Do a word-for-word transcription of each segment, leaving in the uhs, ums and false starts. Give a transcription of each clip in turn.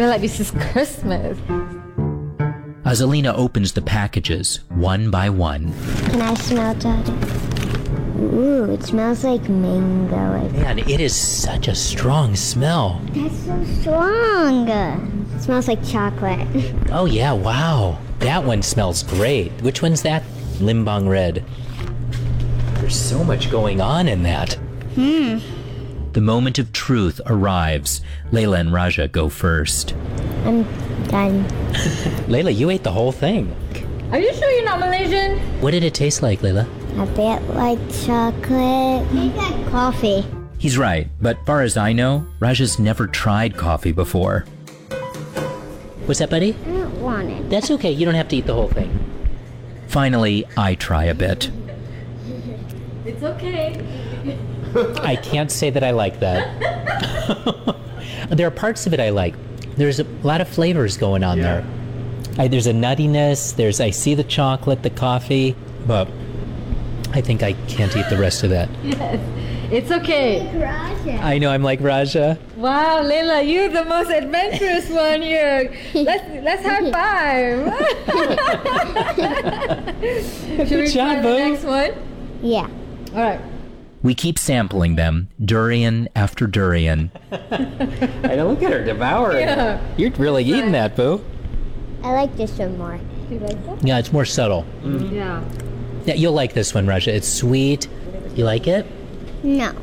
feel like this is Christmas. As Alina opens the packages, one by one. Can I smell Daddy? Ooh, it smells like mango. Man, it is such a strong smell. That's so strong. It smells like chocolate. Oh yeah, wow. That one smells great. Which one's that? Limbang Red. There's so much going on in that. Hmm. The moment of truth arrives. Layla and Raja go first. I'm done. Layla, you ate the whole thing. Are you sure you're not Malaysian? What did it taste like, Layla? A bit like chocolate. Tastes like coffee. He's right, but far as I know, Raja's never tried coffee before. What's that, buddy? I don't want it. That's okay, you don't have to eat the whole thing. Finally, I try a bit. It's okay. I can't say that I like that. There are parts of it I like. There's a lot of flavors going on yeah. there. I, there's a nuttiness, there's, I see the chocolate, the coffee, but I think I can't eat the rest of that. Yes, it's okay. Like Raja. I know, I'm like Raja. Wow, Layla, you're the most adventurous one here. Let's let's high five. Should Good we job, try boo. the next one? Yeah. All right. We keep sampling them, durian after durian. I know, look at her devouring. Yeah. You're really eating that, boo. I like this one more. You like that? Yeah, it's more subtle. Mm. Yeah. Yeah, you'll like this one, Raja. It's sweet. You like it? No.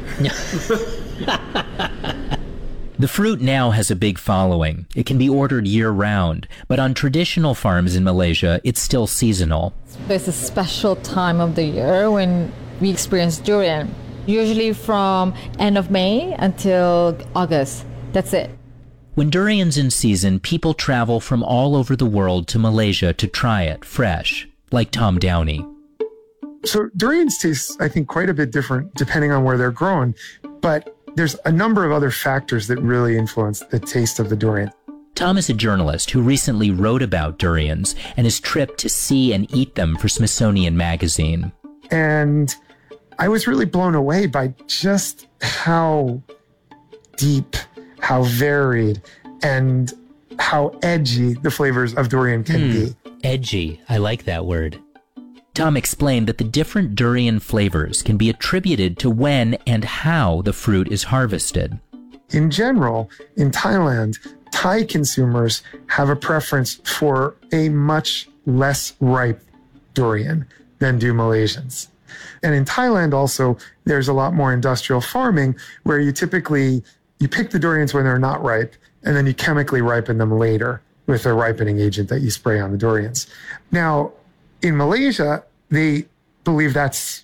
The fruit now has a big following. It can be ordered year-round, but on traditional farms in Malaysia, it's still seasonal. There's a special time of the year when we experience durian. Usually from end of May until August. That's it. When durian's in season, people travel from all over the world to Malaysia to try it fresh, like Tom Downey. So durians taste, I think, quite a bit different depending on where they're grown, but there's a number of other factors that really influence the taste of the durian. Tom is a journalist who recently wrote about durians and his trip to see and eat them for Smithsonian Magazine. And I was really blown away by just how deep, how varied, and how edgy the flavors of durian can mm, be. Edgy. I like that word. Tom explained that the different durian flavors can be attributed to when and how the fruit is harvested. In general, in Thailand, Thai consumers have a preference for a much less ripe durian than do Malaysians. And in Thailand also, there's a lot more industrial farming where you typically, you pick the durians when they're not ripe, and then you chemically ripen them later with a ripening agent that you spray on the durians. Now, in Malaysia, they believe that's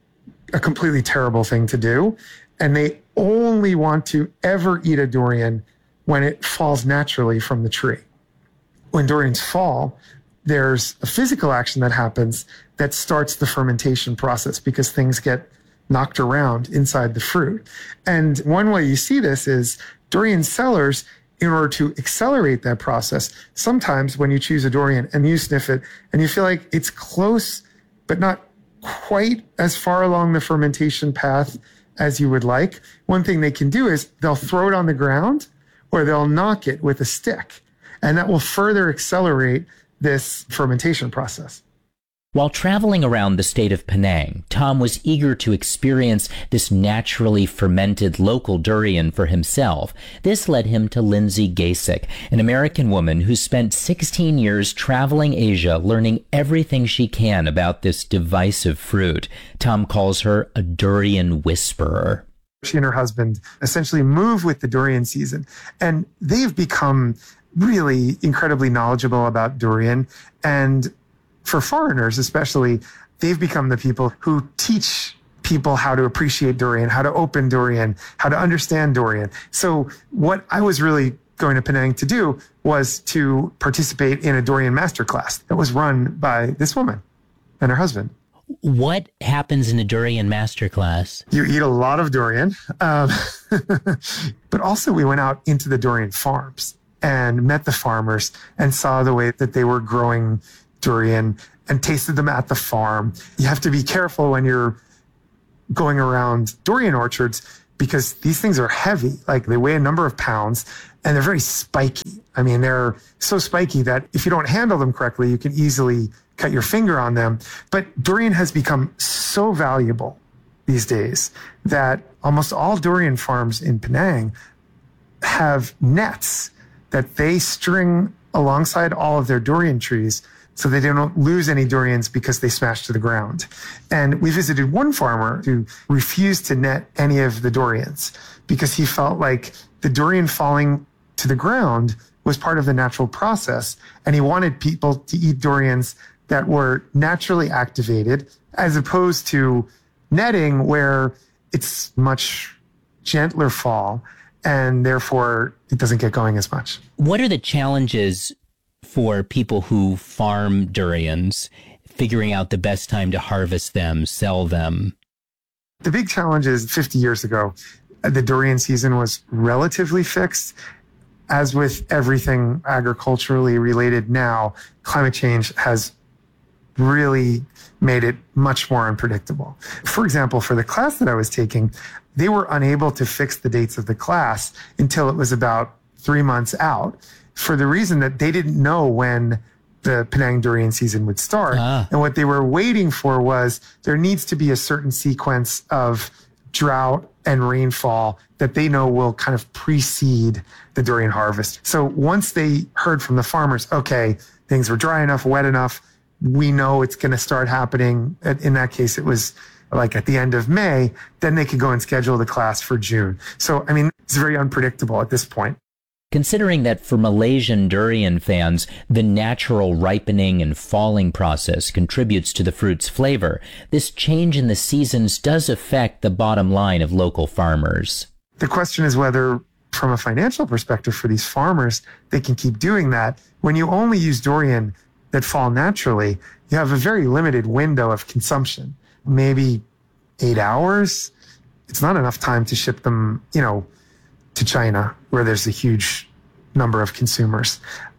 a completely terrible thing to do, and they only want to ever eat a durian when it falls naturally from the tree. When durians fall, there's a physical action that happens that starts the fermentation process because things get knocked around inside the fruit. And one way you see this is durian sellers, in order to accelerate that process, sometimes when you choose a durian and you sniff it and you feel like it's close, but not quite as far along the fermentation path as you would like, one thing they can do is they'll throw it on the ground or they'll knock it with a stick. And that will further accelerate this fermentation process. While traveling around the state of Penang, Tom was eager to experience this naturally fermented local durian for himself. This led him to Lindsay Gasick, an American woman who spent sixteen years traveling Asia, learning everything she can about this divisive fruit. Tom calls her a durian whisperer. She and her husband essentially move with the durian season, and they've become really incredibly knowledgeable about durian. And for foreigners especially, they've become the people who teach people how to appreciate durian, how to open durian, how to understand durian. So what I was really going to Penang to do was to participate in a durian masterclass that was run by this woman and her husband. What happens in a durian masterclass? You eat a lot of durian, um, but also we went out into the durian farms and met the farmers and saw the way that they were growing durian and tasted them at the farm. You have to be careful when you're going around durian orchards because these things are heavy. Like they weigh a number of pounds and they're very spiky. I mean, they're so spiky that if you don't handle them correctly, you can easily cut your finger on them. But durian has become so valuable these days that almost all durian farms in Penang have nets that they string alongside all of their durian trees so they don't lose any durians because they smash to the ground. And we visited one farmer who refused to net any of the durians because he felt like the durian falling to the ground was part of the natural process. And he wanted people to eat durians that were naturally activated as opposed to netting where it's much gentler fall and therefore it doesn't get going as much. What are the challenges for people who farm durians, figuring out the best time to harvest them, sell them? The big challenge is fifty years ago, the durian season was relatively fixed. As with everything agriculturally related now, climate change has really made it much more unpredictable. For example, for the class that I was taking, they were unable to fix the dates of the class until it was about three months out, for the reason that they didn't know when the Penang durian season would start. Ah. And what they were waiting for was there needs to be a certain sequence of drought and rainfall that they know will kind of precede the durian harvest. So once they heard from the farmers, okay, things were dry enough, wet enough, we know it's going to start happening. In that case, it was like at the end of May, then they could go and schedule the class for June. So, I mean, it's very unpredictable at this point. Considering that for Malaysian durian fans, the natural ripening and falling process contributes to the fruit's flavor, this change in the seasons does affect the bottom line of local farmers. The question is whether, from a financial perspective for these farmers, they can keep doing that. When you only use durian that fall naturally, you have a very limited window of consumption, maybe eight hours. It's not enough time to ship them, you know, to China, where there's a huge number of consumers.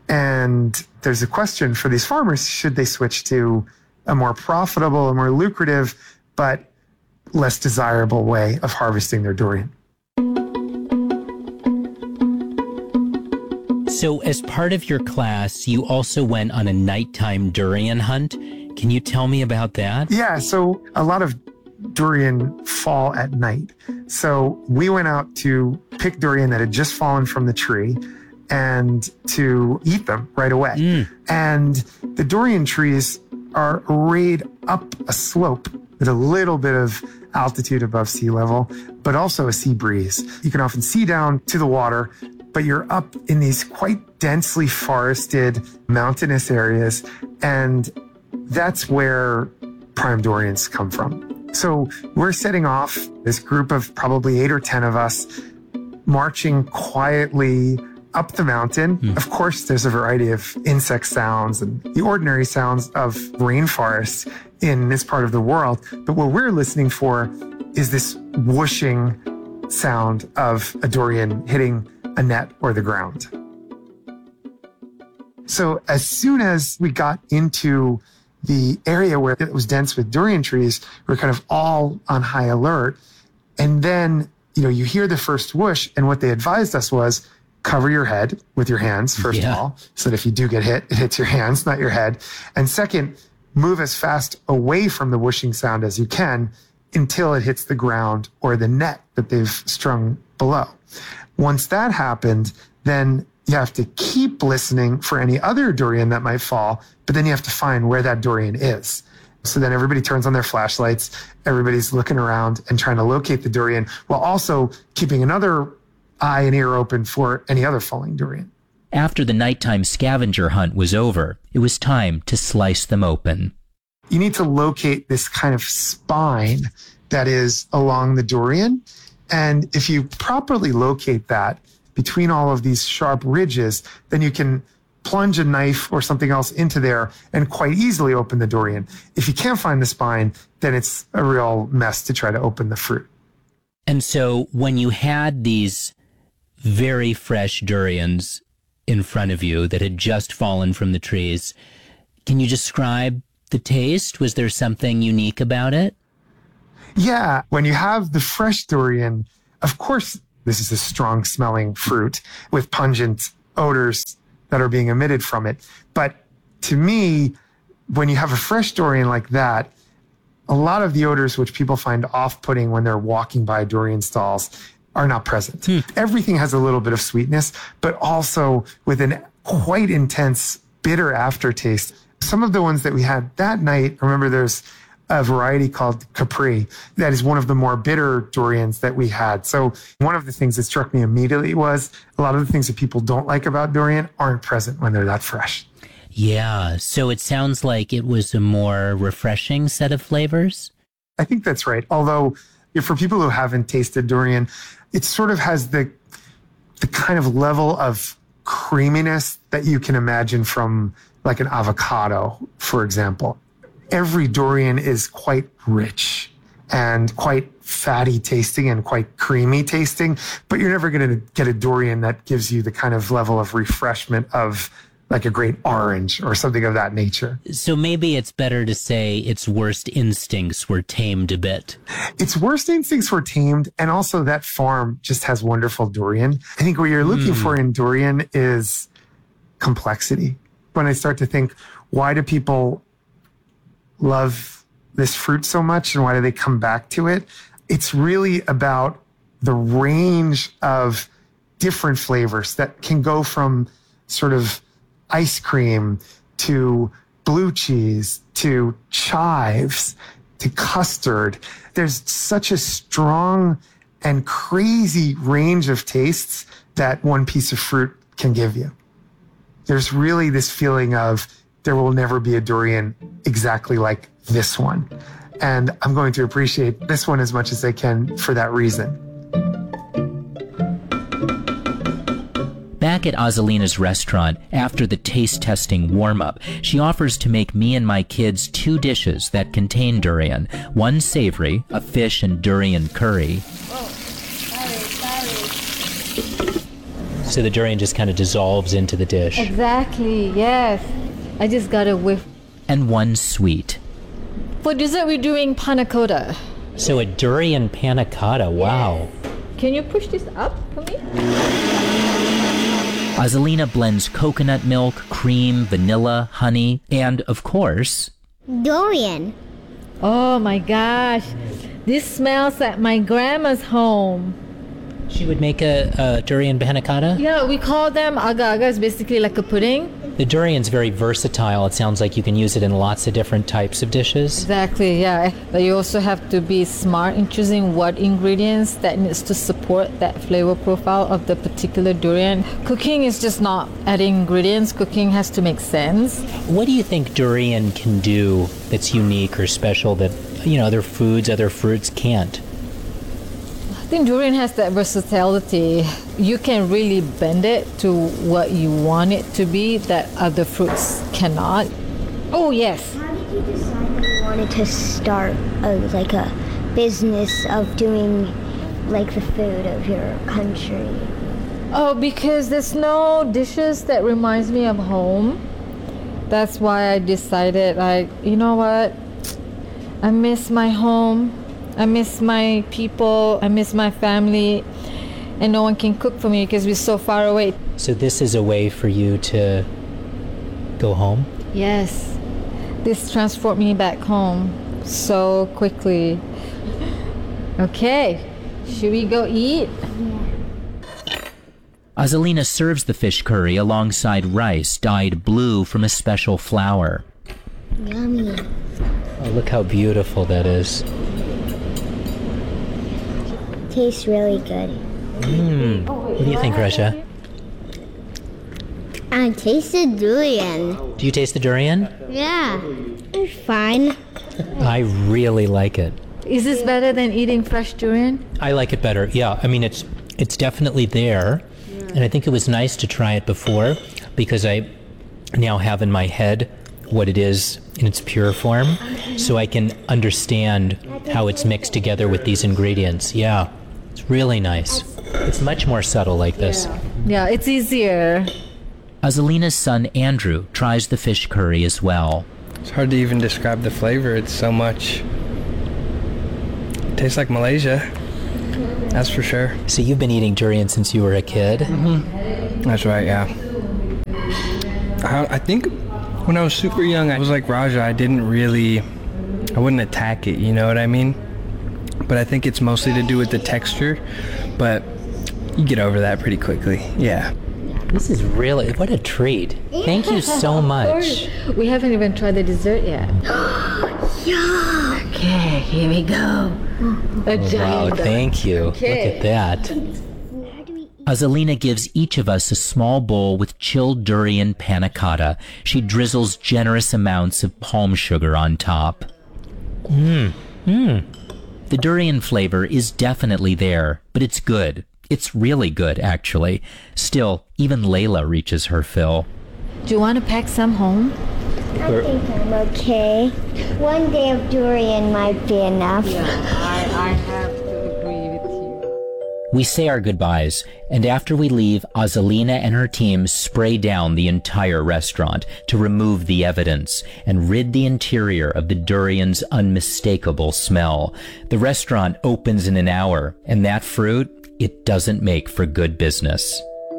And there's a question for these farmers, should they switch to a more profitable, a more lucrative, but less desirable way of harvesting their durian? So as part of your class, you also went on a nighttime durian hunt. Can you tell me about that? Yeah, so a lot of durian fall at night. So we went out to pick durian that had just fallen from the tree and to eat them right away. Mm. And the durian trees are arrayed up a slope with a little bit of altitude above sea level, but also a sea breeze. You can often see down to the water, but you're up in these quite densely forested mountainous areas. And that's where prime durians come from. So we're setting off, this group of probably eight or ten of us, marching quietly up the mountain. Mm. Of course, there's a variety of insect sounds and the ordinary sounds of rainforests in this part of the world. But what we're listening for is this whooshing sound of a durian hitting a net or the ground. So as soon as we got into the area where it was dense with durian trees, we're kind of all on high alert. And then, you know, you hear the first whoosh, and what they advised us was cover your head with your hands, first yeah. of all, so that if you do get hit, it hits your hands, not your head. And second, move as fast away from the whooshing sound as you can until it hits the ground or the net that they've strung below. Once that happened, then you have to keep listening for any other durian that might fall, but then you have to find where that durian is. So then everybody turns on their flashlights, everybody's looking around and trying to locate the durian while also keeping another eye and ear open for any other falling durian. After the nighttime scavenger hunt was over, it was time to slice them open. You need to locate this kind of spine that is along the durian. And if you properly locate that between all of these sharp ridges, then you can plunge a knife or something else into there and quite easily open the durian. If you can't find the spine, then it's a real mess to try to open the fruit. And so when you had these very fresh durians in front of you that had just fallen from the trees, can you describe the taste? Was there something unique about it? Yeah, when you have the fresh durian, Of course, this is a strong smelling fruit with pungent odors that are being emitted from it. But to me, when you have a fresh durian like that, a lot of the odors which people find off-putting when they're walking by durian stalls are not present. Hmm. Everything has a little bit of sweetness, but also with an quite intense bitter aftertaste. Some of the ones that we had that night, remember there's a variety called Capri that is one of the more bitter durians that we had. So one of the things that struck me immediately was a lot of the things that people don't like about durian aren't present when they're that fresh. Yeah, so it sounds like it was a more refreshing set of flavors? I think that's right. Although for people who haven't tasted durian, it sort of has the the kind of level of creaminess that you can imagine from like an avocado, for example. Every durian is quite rich and quite fatty tasting and quite creamy tasting, but you're never going to get a durian that gives you the kind of level of refreshment of like a great orange or something of that nature. So maybe it's better to say its worst instincts were tamed a bit. Its worst instincts were tamed, and also that farm just has wonderful durian. I think what you're looking mm. for in durian is complexity. When I start to think, why do people love this fruit so much and why do they come back to it? It's really about the range of different flavors that can go from sort of ice cream to blue cheese to chives to custard. There's such a strong and crazy range of tastes that one piece of fruit can give you. There's really this feeling of there will never be a durian exactly like this one. And I'm going to appreciate this one as much as I can for that reason. Back at Azelina's restaurant, after the taste testing warm-up, she offers to make me and my kids two dishes that contain durian. One savory, a fish and durian curry. Oh, sorry, sorry. So the durian just kind of dissolves into the dish. Exactly, yes. I just got a whiff. And one sweet. For dessert, we're doing panna cotta. So a durian panna cotta, wow. Yes. Can you push this up for me? Azelina blends coconut milk, cream, vanilla, honey, and, of course, Durian. Oh my gosh. This smells like my grandma's home. She would make a, a durian panna cotta? Yeah, we call them agar-agar. It's basically like a pudding. The durian's very versatile. It sounds like you can use it in lots of different types of dishes. Exactly, yeah. But you also have to be smart in choosing what ingredients that needs to support that flavor profile of the particular durian. Cooking is just not adding ingredients. Cooking has to make sense. What do you think durian can do that's unique or special that, you know, other foods, other fruits can't? I think durian has that versatility. You can really bend it to what you want it to be that other fruits cannot. Oh, yes. How did you decide that you wanted to start a, like a business of doing like the food of your country? Oh, because there's no dishes that reminds me of home. That's why I decided, like, you know what? I miss my home. I miss my people. I miss my family. And no one can cook for me because we're so far away. So this is a way for you to go home? Yes. This transport me back home so quickly. Okay. Should we go eat? Azelina serves the fish curry alongside rice dyed blue from a special flour. Yummy. Oh, look how beautiful that is. Tastes really good. Mm. What do you think, Russia? I tasted durian. Do you taste the durian? Yeah. It's fine. I really like it. Is this better than eating fresh durian? I like it better, yeah. I mean, it's it's definitely there. And I think it was nice to try it before because I now have in my head what it is in its pure form. So I can understand how it's mixed together with these ingredients. Yeah, it's really nice. It's much more subtle like this. Yeah, it's easier. Azelina's son, Andrew, tries the fish curry as well. It's hard to even describe the flavor. It's so much. It tastes like Malaysia. That's for sure. So you've been eating durian since you were a kid? Mm-hmm. That's right, yeah. I, I think when I was super young, I was like Raja. I didn't really, I wouldn't attack it, you know what I mean? But I think it's mostly to do with the texture, but you get over that pretty quickly, yeah. This is really, what a treat. Thank you so much. We haven't even tried the dessert yet. Yeah. Okay, here we go. A Wow, giant. thank you. Okay. Look at that. Azalina gives each of us a small bowl with chilled durian panna cotta. She drizzles generous amounts of palm sugar on top. Mmm, mmm. The durian flavor is definitely there, but it's good. It's really good, actually. Still, even Layla reaches her fill. Do you want to pack some home? I think I'm okay. One day of durian might be enough. I, I have to agree with you. We say our goodbyes, and after we leave, Azalina and her team spray down the entire restaurant to remove the evidence and rid the interior of the durian's unmistakable smell. The restaurant opens in an hour, and that fruit, it doesn't make for good business.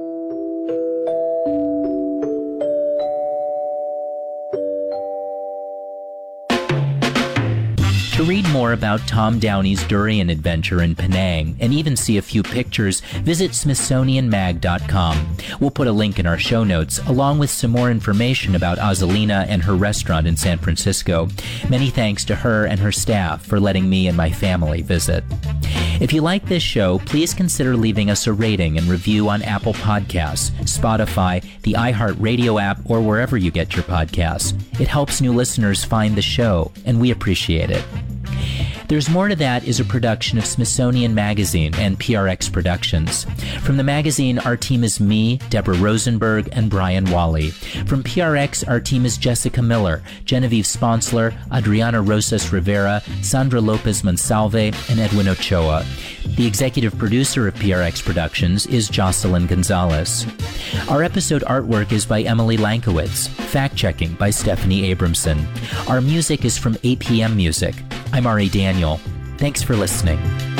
To read more about Tom Downey's durian adventure in Penang and even see a few pictures, visit Smithsonian Mag dot com. We'll put a link in our show notes, along with some more information about Azalina and her restaurant in San Francisco. Many thanks to her and her staff for letting me and my family visit. If you like this show, please consider leaving us a rating and review on Apple Podcasts, Spotify, the iHeartRadio app, or wherever you get your podcasts. It helps new listeners find the show, and we appreciate it. There's More to That is a production of Smithsonian Magazine and P R X Productions. From the magazine, our team is me, Deborah Rosenberg, and Brian Wally. From P R X, our team is Jessica Miller, Genevieve Sponsler, Adriana Rosas Rivera, Sandra Lopez Monsalve, and Edwin Ochoa. The executive producer of P R X Productions is Jocelyn Gonzalez. Our episode artwork is by Emily Lankowitz. Fact-checking by Stephanie Abramson. Our music is from A P M Music. I'm Ari Daniel. Thanks for listening.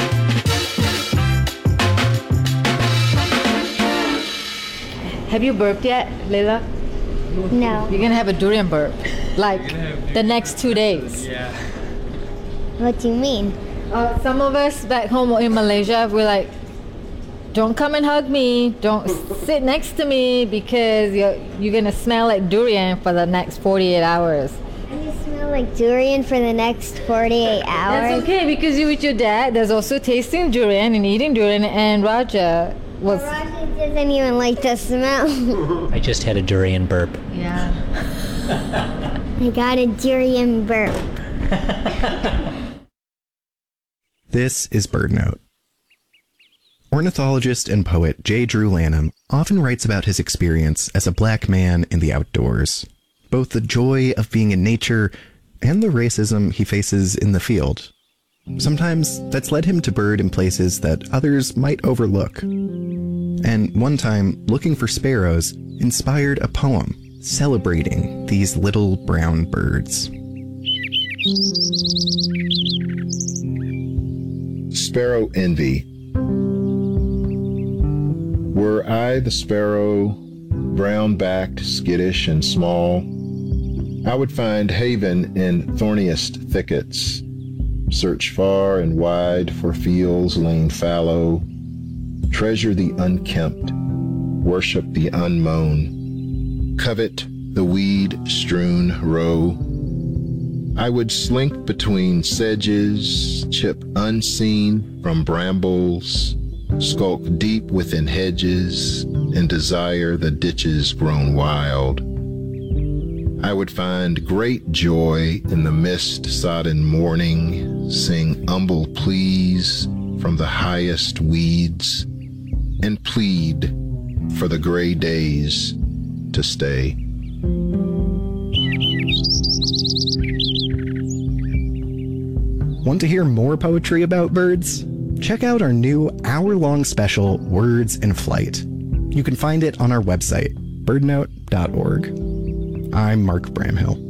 Have you burped yet, Layla? No. You're gonna have a durian burp, like the next two days. Yeah. What do you mean? Uh, some of us back home in Malaysia, we're like, don't come and hug me, don't sit next to me, because you're, you're gonna smell like durian for the next forty-eight hours. You smell like durian for the next forty-eight hours? That's okay, because you with your dad, there's also tasting durian and eating durian, and Raja was... Raja doesn't even like the smell. I just had a durian burp. Yeah. I got a durian burp. This is BirdNote. Ornithologist and poet J. Drew Lanham often writes about his experience as a black man in the outdoors, both the joy of being in nature and the racism he faces in the field. Sometimes that's led him to bird in places that others might overlook. And one time, looking for sparrows inspired a poem celebrating these little brown birds. Sparrow Envy. Were I the sparrow, brown-backed, skittish, and small, I would find haven in thorniest thickets, search far and wide for fields lain fallow, treasure the unkempt, worship the unmown, covet the weed-strewn row. I would slink between sedges, chip unseen from brambles, skulk deep within hedges, and desire the ditches grown wild. I would find great joy in the mist-sodden morning, sing humble pleas from the highest weeds, and plead for the gray days to stay. Want to hear more poetry about birds? Check out our new hour-long special, Words in Flight. You can find it on our website, bird note dot org. I'm Mark Bramhill.